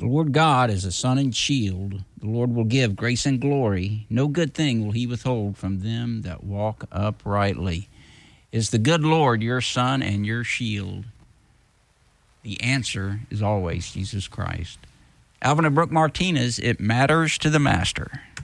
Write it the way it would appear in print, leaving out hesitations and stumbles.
The Lord God is a sun and shield. The Lord will give grace and glory. No good thing will he withhold from them that walk uprightly. Is the good Lord your sun and your shield? The answer is always Jesus Christ. Alvin and Brooke Martinez, it matters to the Master.